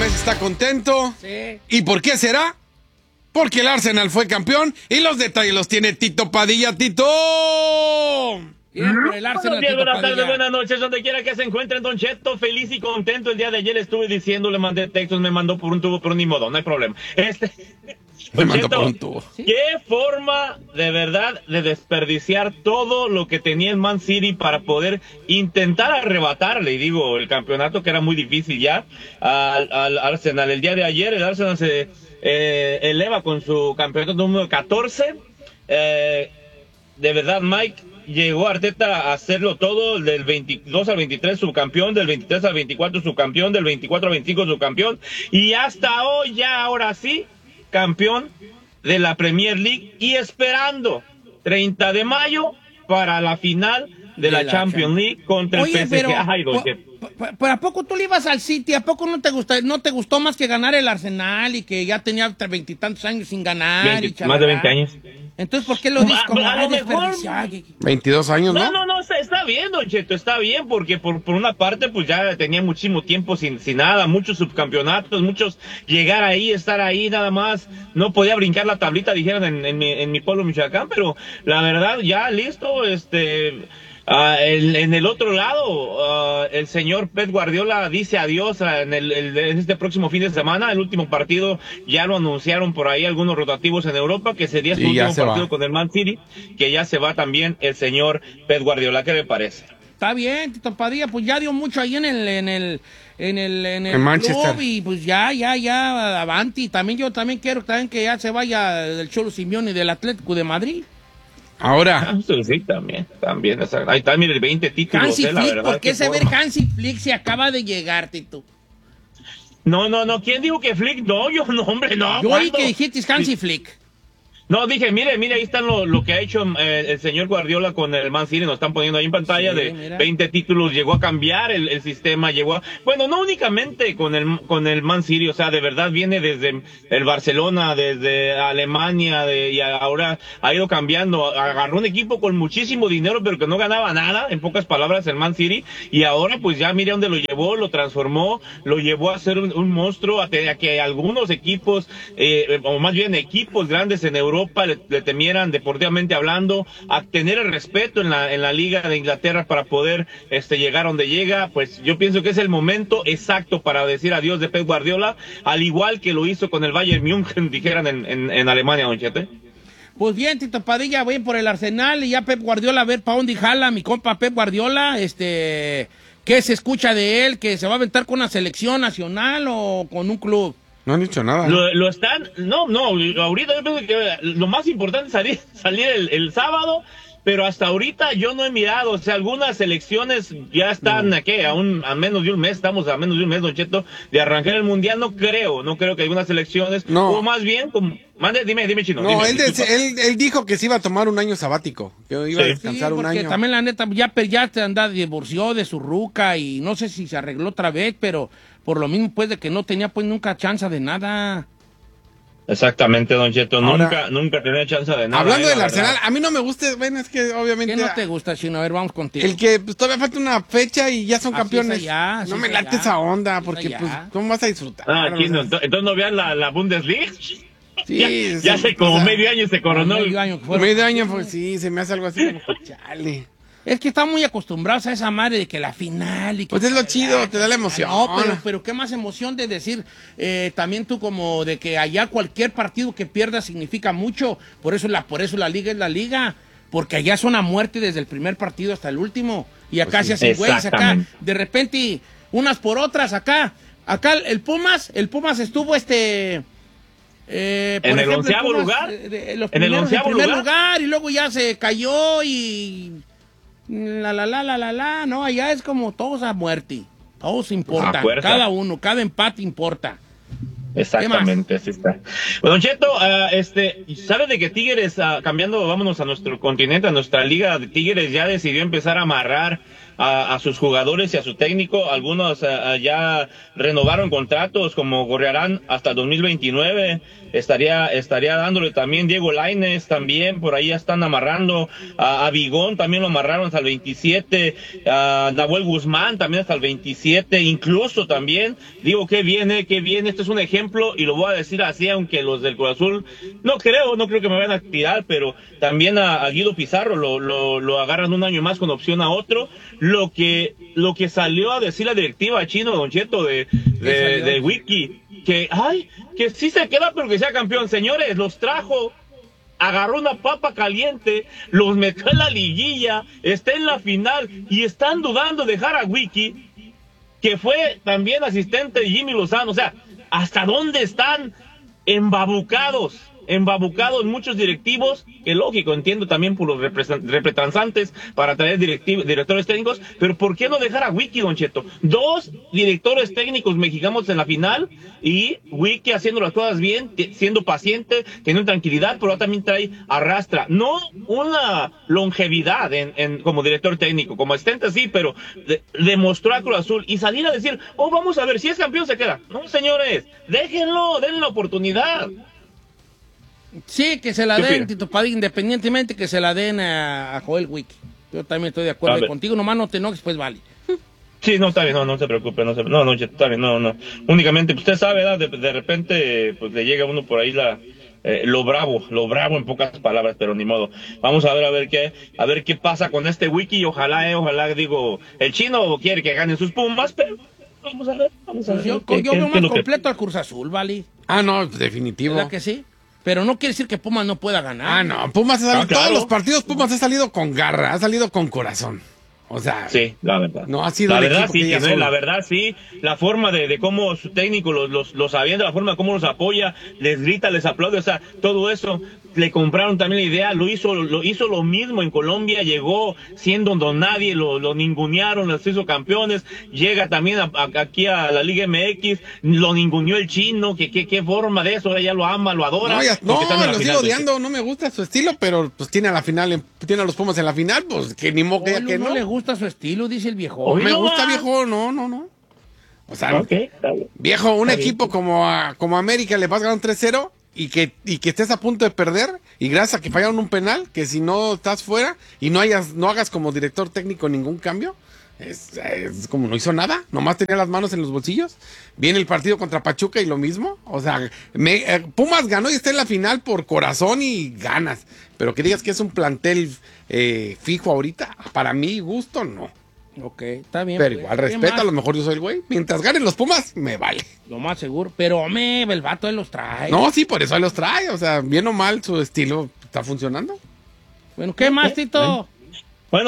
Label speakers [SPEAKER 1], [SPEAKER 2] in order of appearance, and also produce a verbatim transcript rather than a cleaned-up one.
[SPEAKER 1] Tigres está contento.
[SPEAKER 2] Sí.
[SPEAKER 1] ¿Y por qué será? Porque el Arsenal fue campeón y los detalles los tiene Tito Padilla. ¡Tito!
[SPEAKER 2] Bien, por el Arsenal,
[SPEAKER 3] Buenos días,
[SPEAKER 2] Tito
[SPEAKER 3] buenas tardes,
[SPEAKER 2] Padilla.
[SPEAKER 3] buenas noches, donde quiera que se encuentren, Don Cheto, feliz y contento. El día de ayer estuve diciendo, le mandé textos, me mandó por un tubo, pero ni modo, no hay problema. Este,
[SPEAKER 1] Me
[SPEAKER 3] Don
[SPEAKER 1] mandó
[SPEAKER 3] Cheto,
[SPEAKER 1] por un tubo.
[SPEAKER 3] qué forma de verdad de desperdiciar todo lo que tenía el Man City para poder intentar arrebatarle, y digo, el campeonato que era muy difícil ya al, al Arsenal. El día de ayer el Arsenal se eh, eleva con su campeonato número catorce. Eh, de verdad, Mike, llegó Arteta a hacerlo todo, del veintidós al veintitrés subcampeón, del veintitrés al veinticuatro subcampeón, del veinticuatro al veinticinco subcampeón, y hasta hoy ya, ahora sí, campeón de la Premier League, y esperando treinta de mayo para la final de, de la, la Champions League contra
[SPEAKER 2] Oye,
[SPEAKER 3] el P S G.
[SPEAKER 2] pero,
[SPEAKER 3] Ay,
[SPEAKER 2] po, po, ¿pero a poco tú le ibas al City? ¿A poco no te gustó, no te gustó más que ganar el Arsenal y que ya tenía veintitantos años sin ganar?
[SPEAKER 3] veinte, y más de veinte años.
[SPEAKER 2] Entonces, ¿por qué lo dices como
[SPEAKER 3] a, a lo mejor,
[SPEAKER 1] veintidós años, ¿no?
[SPEAKER 3] No, no, no, está, está bien, Don Cheto, está bien, porque por, por una parte, pues ya tenía muchísimo tiempo sin, sin nada, muchos subcampeonatos, muchos llegar ahí, estar ahí, nada más, no podía brincar la tablita, dijeron en, en, mi, en mi pueblo, Michoacán, pero la verdad, ya listo, este... Uh, el, en el otro lado, uh, el señor Pep Guardiola dice adiós uh, en, el, el, en este próximo fin de semana. El último partido ya lo anunciaron por ahí algunos rotativos en Europa, que sería su sí, último partido va. con el Man City, que ya se va también el señor Pep Guardiola. ¿Qué le parece?
[SPEAKER 2] Está bien, Tito Padilla, pues ya dio mucho ahí en el en el en el en el
[SPEAKER 1] en Manchester,
[SPEAKER 2] club y pues ya ya ya avanti. También yo también quiero también que ya se vaya del Cholo Simeone del Atlético de Madrid.
[SPEAKER 1] Ahora.
[SPEAKER 3] Sí, también, también. Ahí está, mire, veinte títulos.
[SPEAKER 2] Hansi
[SPEAKER 3] eh, la
[SPEAKER 2] Flick,
[SPEAKER 3] verdad,
[SPEAKER 2] ¿por qué se ve
[SPEAKER 3] forma.
[SPEAKER 2] Hansi Flick si acaba de llegar, Tito?
[SPEAKER 3] No, no, no, ¿quién dijo que Flick? No, yo, no, hombre, no.
[SPEAKER 2] Yo oí que dijiste Hansi Flick.
[SPEAKER 3] No, dije, mire, mire, ahí están lo, lo que ha hecho eh, el señor Guardiola con el Man City, nos están poniendo ahí en pantalla, sí, de mira. veinte títulos, llegó a cambiar el, el sistema, llegó a, bueno, no únicamente con el con el Man City, o sea, de verdad viene desde el Barcelona, desde Alemania, de, y ahora ha ido cambiando, agarró un equipo con muchísimo dinero, pero que no ganaba nada, en pocas palabras, el Man City, y ahora pues ya mire dónde lo llevó, lo transformó, lo llevó a ser un, un monstruo, a, te, a que algunos equipos, eh, o más bien equipos grandes en Europa, Le, le temieran deportivamente hablando, a tener el respeto en la en la Liga de Inglaterra para poder este llegar donde llega. Pues yo pienso que es el momento exacto para decir adiós de Pep Guardiola, al igual que lo hizo con el Bayern München, dijeran en, en, en Alemania, Don Chete.
[SPEAKER 2] Pues bien, Tito Padilla, voy por el Arsenal y ya Pep Guardiola, a ver para dónde jala mi compa Pep Guardiola, este, ¿qué se escucha de él? ¿Que se va a aventar con una selección nacional o con un club?
[SPEAKER 1] No han dicho nada.
[SPEAKER 3] Lo, lo están, no, no, ahorita yo pienso que lo más importante es salir, salir el, el sábado, pero hasta ahorita yo no he mirado, o sea, algunas elecciones ya están, no. ¿a qué? A, un, a menos de un mes, estamos a menos de un mes, Don Cheto, de arrancar el Mundial, no creo, no creo que algunas elecciones,
[SPEAKER 1] no.
[SPEAKER 3] o más bien, como, mande, dime, dime, Chino.
[SPEAKER 1] No,
[SPEAKER 3] dime,
[SPEAKER 1] él, él, él dijo que se iba a tomar un año sabático, que iba sí. a descansar
[SPEAKER 2] sí,
[SPEAKER 1] un año.
[SPEAKER 2] También la neta, ya, ya te anda, divorció de su ruca y no sé si se arregló otra vez, pero por lo mismo, pues, de que no tenía, pues, nunca chance de nada.
[SPEAKER 3] Exactamente, Don Cheto,
[SPEAKER 1] Ahora,
[SPEAKER 3] nunca, nunca tenía chance de nada.
[SPEAKER 1] Hablando
[SPEAKER 3] eh,
[SPEAKER 1] del Arsenal, a mí no me gusta, bueno, es que obviamente...
[SPEAKER 2] ¿Qué no te gusta, Chino? A ver, vamos contigo.
[SPEAKER 1] El que pues, todavía falta una fecha y ya son
[SPEAKER 2] así
[SPEAKER 1] campeones.
[SPEAKER 2] Allá,
[SPEAKER 1] no me late esa onda, porque pues, ¿cómo vas a disfrutar?
[SPEAKER 3] Ah, Chino, entonces no vean la, la Bundesliga.
[SPEAKER 1] Sí,
[SPEAKER 3] ya,
[SPEAKER 1] sí,
[SPEAKER 3] ya hace como
[SPEAKER 1] o sea,
[SPEAKER 3] medio año se coronó.
[SPEAKER 2] Medio año, fueron...
[SPEAKER 1] medio año pues, sí, se me hace algo así como, chale.
[SPEAKER 2] Es que están muy acostumbrados a esa madre de que la final y que...
[SPEAKER 1] Pues es lo chido, te da la emoción.
[SPEAKER 2] No, pero, pero qué más emoción de decir, eh, también tú como de que allá cualquier partido que pierdas significa mucho, por eso la, por eso la liga es la liga, porque allá son a muerte desde el primer partido hasta el último, y acá pues sí. se hacen güeyes, acá, de repente, unas por otras, acá, acá el Pumas, el Pumas estuvo este... Eh, por
[SPEAKER 3] en
[SPEAKER 2] ejemplo,
[SPEAKER 3] el onceavo
[SPEAKER 2] Pumas,
[SPEAKER 3] lugar,
[SPEAKER 2] eh, los
[SPEAKER 3] en el onceavo
[SPEAKER 2] primer
[SPEAKER 3] lugar?
[SPEAKER 2] lugar, y luego ya se cayó y... La, la, la, la, la, la, no, allá es como todos a muerte, todos importan, cada uno, cada empate importa.
[SPEAKER 3] Exactamente, así está. Bueno, Don Cheto, uh, este, ¿sabe de que Tigres, uh, cambiando, vámonos a nuestro continente, a nuestra liga de Tigres, ya decidió empezar a amarrar a, a sus jugadores y a su técnico. Algunos uh, ya renovaron contratos, como Gorriarán hasta dos mil veintinueve. Estaría, estaría dándole también Diego Lainez, también por ahí ya están amarrando. A, a Vigón también lo amarraron hasta el veintisiete. A Nahuel Guzmán también hasta el veintisiete. Incluso también, digo, qué viene, qué viene. Este es un ejemplo y lo voy a decir así, aunque los del Cruz Azul, no creo, no creo que me vayan a tirar, pero también a, a Guido Pizarro lo, lo, lo agarran un año más con opción a otro. Lo que, lo que salió a decir la directiva Chino, Don Cheto, de, de, de Wiki, que, ay, que sí se queda, pero que sea campeón. Señores, los trajo, agarró una papa caliente, los metió en la liguilla, está en la final, y están dudando de dejar a Wiki, que fue también asistente de Jimmy Lozano. O sea, ¿hasta dónde están embabucados? Embabucados muchos directivos, que lógico, entiendo también por los representantes para traer directores técnicos, pero ¿por qué no dejar a Wiki, Don Cheto? Dos directores técnicos mexicanos en la final y Wiki haciendo las cosas bien, siendo paciente, teniendo tranquilidad, pero también trae arrastra, no una longevidad en, en como director técnico, como asistente sí, pero de, demostró a Cruz Azul y salir a decir, oh, vamos a ver, si es campeón se queda. No, señores, déjenlo, denle la oportunidad.
[SPEAKER 2] Sí, que se la den, Tito Padilla, independientemente que se la den a, a Joel Wiki. Yo también estoy de acuerdo contigo, nomás no te enojes, pues vale.
[SPEAKER 3] Sí, no, está bien, no, no se preocupe, no se, no, no, está bien, no, no. Únicamente, usted sabe, ¿verdad? De, de repente, pues le llega a uno por ahí la, eh, lo bravo, lo bravo en pocas palabras, pero ni modo. Vamos a ver, a ver qué, a ver qué pasa con este Wiki y ojalá, eh, ojalá, digo, el Chino quiere que ganen sus Pumas, pero vamos a ver, vamos a ver.
[SPEAKER 2] Yo, yo veo más completo que... al Cruz Azul, vale.
[SPEAKER 1] Ah, no, definitivo.
[SPEAKER 2] ¿Verdad que sí? Pero no quiere decir que Pumas no pueda ganar.
[SPEAKER 1] Ah, no, Pumas ha salido, ah, claro. Todos los partidos Pumas ha salido con garra, ha salido con corazón. O sea,
[SPEAKER 3] sí, la verdad.
[SPEAKER 1] No ha sido
[SPEAKER 3] la
[SPEAKER 1] el
[SPEAKER 3] verdad
[SPEAKER 1] equipo
[SPEAKER 3] sí,
[SPEAKER 1] que
[SPEAKER 3] no, la verdad sí, la forma de, de cómo su técnico los, los, los avienta, la forma de cómo los apoya, les grita, les aplaude, o sea, todo eso. Le compraron también la idea, lo hizo lo hizo lo mismo en Colombia, llegó siendo don nadie, lo, lo ningunearon, los hizo campeones, llega también a, a, aquí a la Liga M X, lo ninguneó el Chino, que qué qué forma de eso, ahora ya lo ama, lo adora.
[SPEAKER 1] No, ya, no lo sigo odiando, no me gusta su estilo, pero pues tiene a la final, tiene a los Pumas en la final, pues que ni modo que, que no.
[SPEAKER 2] No le gusta su estilo, dice el viejo.
[SPEAKER 1] Hoy me no gusta, va. Viejo, no, no, no. O sea, okay, viejo, un está equipo bien. como a, como América le vas ganando tres cero. Y que, y que estés a punto de perder, y gracias a que fallaron un penal, que si no estás fuera y no hayas, no hagas como director técnico ningún cambio, es, es como no hizo nada, nomás tenía las manos en los bolsillos. Viene el partido contra Pachuca y lo mismo, o sea, me, eh, Pumas ganó y está en la final por corazón y ganas, pero que digas que es un plantel eh, fijo ahorita, para mi gusto no.
[SPEAKER 2] Ok, está bien.
[SPEAKER 1] Pero pues, igual respeto, a lo mejor yo soy el güey. Mientras ganen los Pumas, me vale.
[SPEAKER 2] Lo más seguro. Pero, hombre, el vato él los trae.
[SPEAKER 1] No, sí, por eso él los trae. O sea, bien o mal, su estilo está funcionando.
[SPEAKER 2] Bueno, ¿qué más, Tito?